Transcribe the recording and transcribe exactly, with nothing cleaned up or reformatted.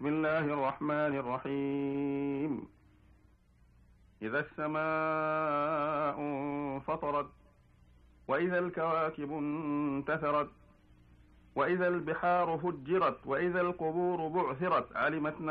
بسم الله الرحمن الرحيم إذا السماء انفطرت وإذا الكواكب انتثرت وإذا البحار فجرت وإذا القبور بعثرت علمت